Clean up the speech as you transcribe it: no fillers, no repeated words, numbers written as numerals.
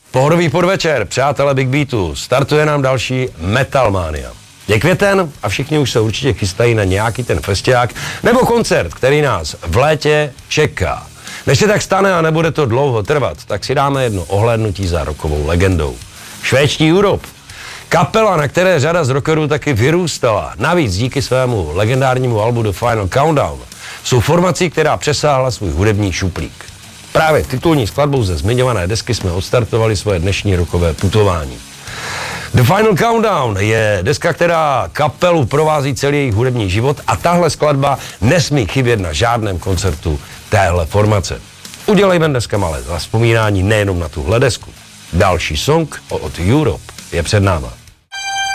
Pohodový podvečer, přátelé Big Beatu, startuje nám další Metalmania. Je květen a všichni už se určitě chystají na nějaký ten festiák nebo koncert, který nás v létě čeká. Než se tak stane a nebude to dlouho trvat, tak si dáme jedno ohlédnutí za rockovou legendou. Švédští Europe. Kapela, na které řada z rockerů taky vyrůstala, navíc díky svému legendárnímu albu The Final Countdown, jsou formací, která přesáhla svůj hudební šuplík. Právě titulní skladbou ze zmiňované desky jsme odstartovali svoje dnešní rockové putování. The Final Countdown je deska, která kapelu provází celý jejich hudební život a tahle skladba nesmí chybět na žádném koncertu téhle formace. Udělejme dneska malé zavzpomínání nejenom na tuhle desku. Další song od Europe je před náma.